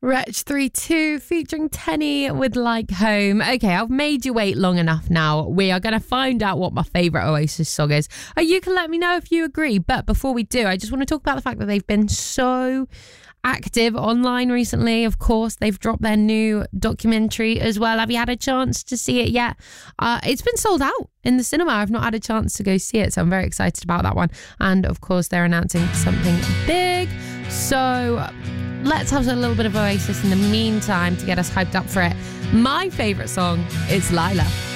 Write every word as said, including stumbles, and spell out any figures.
Wretch three two featuring Tenny with Like Home. Okay, I've made you wait long enough now. We are going to find out what my favourite Oasis song is. Uh, you can let me know if you agree. But before we do, I just want to talk about the fact that they've been so active online recently. Of course, they've dropped their new documentary as well. Have you had a chance to see it yet? Uh, it's been sold out in the cinema. I've not had a chance to go see it, so I'm very excited about that one. And of course, they're announcing something big. So let's have a little bit of Oasis in the meantime to get us hyped up for it. My favourite song is Lila.